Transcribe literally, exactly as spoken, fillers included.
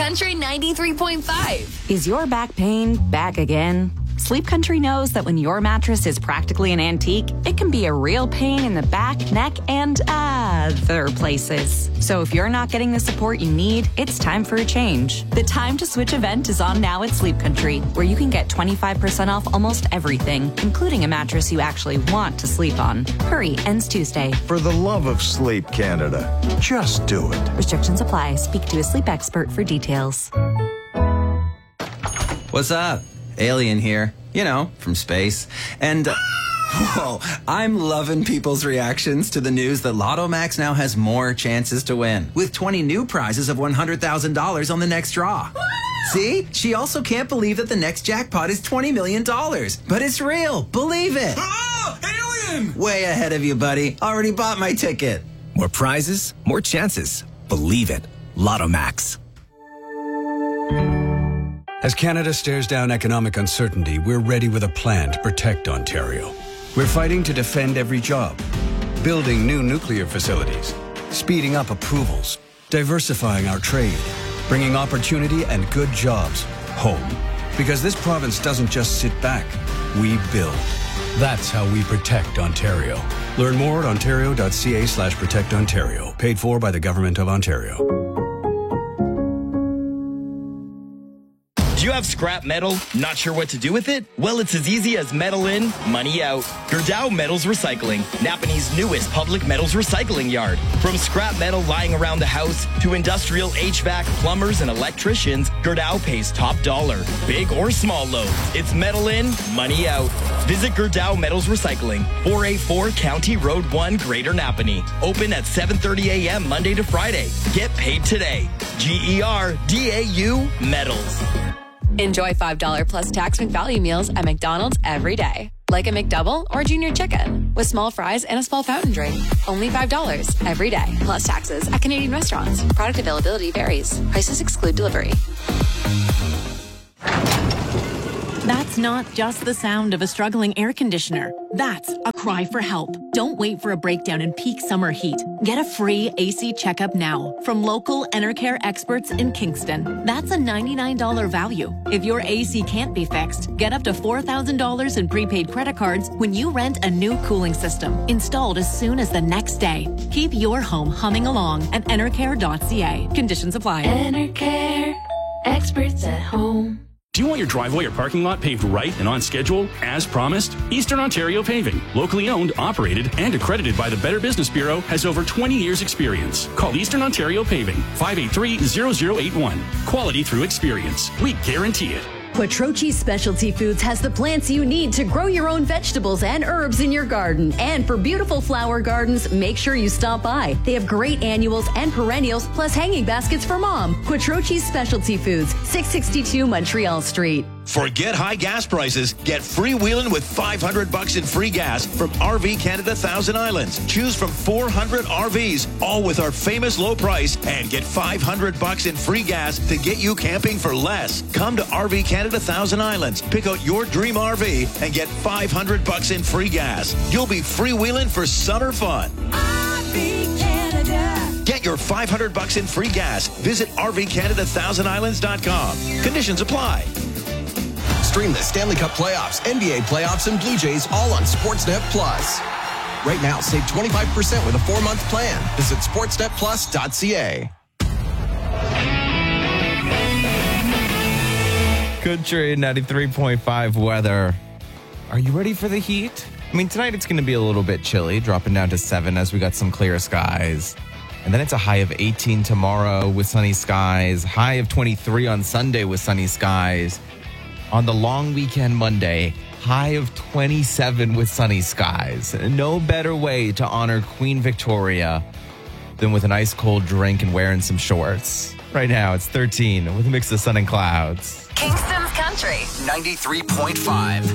Country ninety-three point five. Is your back pain back again? Sleep Country knows that when your mattress is practically an antique, it can be a real pain in the back, neck, and other places. So if you're not getting the support you need, it's time for a change. The Time to Switch event is on now at Sleep Country, where you can get twenty-five percent off almost everything, including a mattress you actually want to sleep on. Hurry, ends Tuesday. For the love of sleep, Canada, just do it. Restrictions apply. Speak to a sleep expert for details. What's up? Alien here, you know, from space. And, uh, whoa, I'm loving people's reactions to the news that Lotto Max now has more chances to win, with twenty new prizes of one hundred thousand dollars on the next draw. See? She also can't believe that the next jackpot is twenty million dollars. But it's real. Believe it. Oh, Alien! Way ahead of you, buddy. Already bought my ticket. More prizes, more chances. Believe it. Lotto Max. As Canada stares down economic uncertainty, we're ready with a plan to protect Ontario. We're fighting to defend every job, building new nuclear facilities, speeding up approvals, diversifying our trade, bringing opportunity and good jobs home. Because this province doesn't just sit back, we build. That's how we protect Ontario. Learn more at ontario.ca slash protect Ontario. Paid for by the Government of Ontario. Do you have scrap metal? Not sure what to do with it? Well, it's as easy as metal in, money out. Gerdau Metals Recycling, Napanee newest public metals recycling yard. From scrap metal lying around the house to industrial H V A C, plumbers, and electricians, Gerdau pays top dollar. Big or small loads, it's metal in, money out. Visit Gerdau Metals Recycling, four eighty-four County Road one, Greater Napanee. Open at seven thirty a.m. Monday to Friday. Get paid today. G E R D A U Metals. Enjoy five dollars plus tax McValue meals at McDonald's every day. Like a McDouble or Junior Chicken with small fries and a small fountain drink. Only five dollars every day. Plus taxes at Canadian restaurants. Product availability varies. Prices exclude delivery. That's not just the sound of a struggling air conditioner. That's a cry for help. Don't wait for a breakdown in peak summer heat. Get a free A C checkup now from local Enercare experts in Kingston. That's a ninety-nine dollars value. If your A C can't be fixed, get up to four thousand dollars in prepaid credit cards when you rent a new cooling system, installed as soon as the next day. Keep your home humming along at enercare dot c a. Conditions apply. Enercare, experts at home. Do you want your driveway or parking lot paved right and on schedule, as promised? Eastern Ontario Paving, locally owned, operated, and accredited by the Better Business Bureau, has over twenty years experience. Call Eastern Ontario Paving, five eight three, zero zero eight one. Quality through experience. We guarantee it. Quattrochi Specialty Foods has the plants you need to grow your own vegetables and herbs in your garden. And for beautiful flower gardens, make sure you stop by. They have great annuals and perennials, plus hanging baskets for mom. Quattrochi Specialty Foods, six sixty-two Montreal Street. Forget high gas prices. Get freewheeling with five hundred bucks in free gas from R V Canada Thousand Islands. Choose from four hundred R Vs, all with our famous low price, and get five hundred bucks in free gas to get you camping for less. Come to R V Canada Thousand Islands. Pick out your dream R V and get five hundred bucks in free gas. You'll be freewheeling for summer fun. R V Canada. Get your five hundred bucks in free gas. Visit R V Canada Thousand Islands dot com. Conditions apply. Stream the Stanley Cup playoffs, N B A playoffs, and Blue Jays all on Sportsnet Plus. Right now, save twenty-five percent with a four-month plan. Visit sportsnet plus dot c a. Country ninety-three point five weather. Are you ready for the heat? I mean, tonight it's going to be a little bit chilly, dropping down to seven as we got some clear skies. And then it's a high of eighteen tomorrow with sunny skies. High of twenty-three on Sunday with sunny skies. On the long weekend Monday, high of twenty-seven with sunny skies. No better way to honor Queen Victoria than with an ice cold drink and wearing some shorts. Right now, it's thirteen with a mix of sun and clouds. Kingston's Country ninety-three point five.